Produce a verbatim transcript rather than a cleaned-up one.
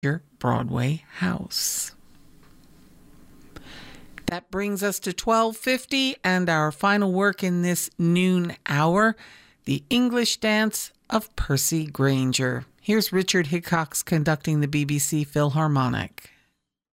Your Broadway house. That brings us to twelve fifty and our final work in this noon hour, The English Dance of Percy Grainger. Here's Richard Hickox conducting the B B C Philharmonic.